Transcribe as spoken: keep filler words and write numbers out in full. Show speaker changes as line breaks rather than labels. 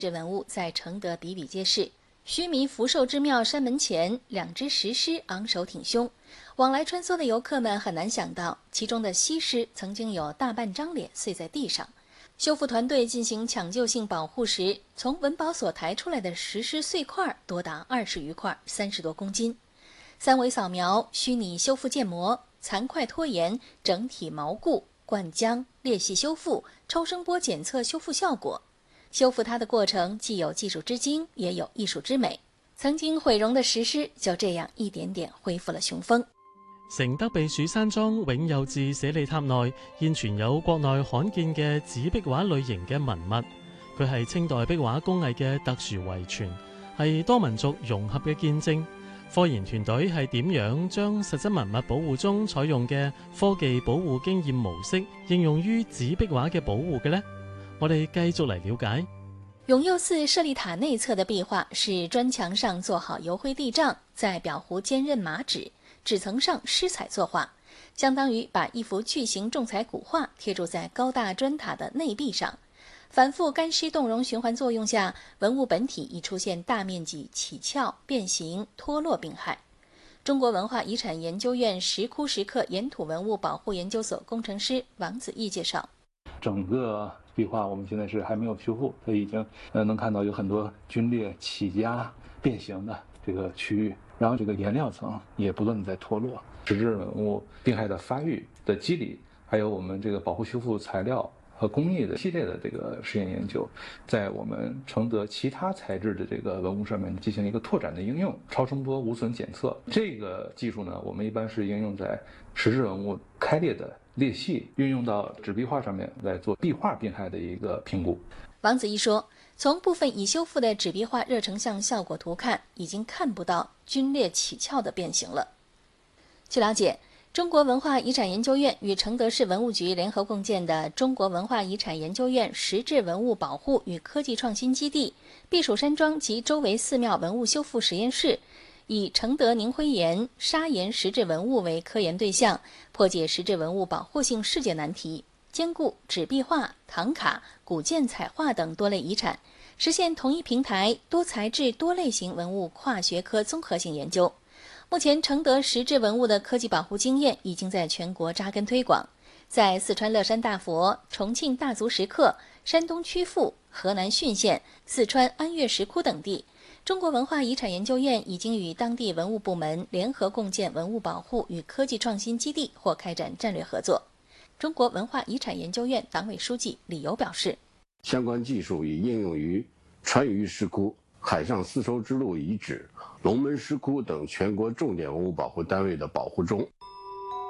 这文物在承德比比皆是。须弥福寿之庙山门前，两只石狮昂首挺胸，往来穿梭的游客们很难想到，其中的西狮曾经有大半张脸碎在地上。修复团队进行抢救性保护时，从文保所抬出来的石狮碎块多达二十余块，三十多公斤。三维扫描、虚拟修复建模、残块拖延、整体锚固、灌浆、裂隙修复、超声波检测修复效果。修复它的过程既有技术之精，也有艺术之美。曾經毀容的石獅就這樣一點點恢復了雄風。
承德避暑山莊永佑寺舍利塔內現存有國內罕見嘅紙壁畫類型嘅文物，佢係清代壁畫工藝嘅特殊遺傳，係多民族融合嘅見證。科研團隊係點樣將實質文物保護中採用嘅科技保護經驗模式應用於紙壁畫嘅保護嘅呢？我哋繼續嚟了解。
永佑寺舍利塔內側的壁畫是磚牆上做好油灰地障，在裱糊堅韌麻紙，紙層上施彩作畫，相當於把一幅巨型重彩古畫貼住在高大磚塔的內壁上。反覆乾濕凍熔循環作用下，文物本體已出現大面積起翹、變形、脫落病害。中國文化遺產研究院石窟石刻岩土文物保護研究所工程師王子毅介紹。
整個壁畫我們現在是還沒有修復，所以已經呃能看到有很多龜裂、起痂、變形的這個區域，然後這個顏料層也不斷地在脫落。石質文物病害的發育的機理，還有我們這個保護修復材料和工藝的系列的這個實驗研究，在我們承德其他材質的這個文物上面進行一個拓展的應用。超聲波無損檢測這個技術呢，我們一般是應用在石質文物開裂的裂隙，運用到紙壁畫上面來做壁畫病害的一個評估。
王子毅說，從部分已修復的紙壁畫熱成像效果圖看，已經看不到龜裂起翹的變形了。據了解，中國文化遺產研究院與承德市文物局聯合共建的中國文化遺產研究院石質文物保護與科技創新基地避暑山莊及周圍寺廟文物修復實驗室，以承德寧灰岩、砂岩石質文物為科研對象，破解石質文物保護性世界難題，兼顧紙壁畫、唐卡、古建彩畫等多類遺產，實現同一平台多材質多類型文物跨學科綜合性研究。目前承德石質文物的科技保護經驗已經在全國扎根推廣，在四川樂山大佛、重慶大足石刻、山東曲阜、河南浚縣、四川安岳石窟等地，中國文化遺產研究院已經與當地文物部門聯合共建文物保護與科技創新基地或開展戰略合作。中國文化遺產研究院黨委書記李游表示，
相關技術已應用於川渝石窟、海上絲綢之路遺址、龍門石窟等全國重點文物保護單位的保護中。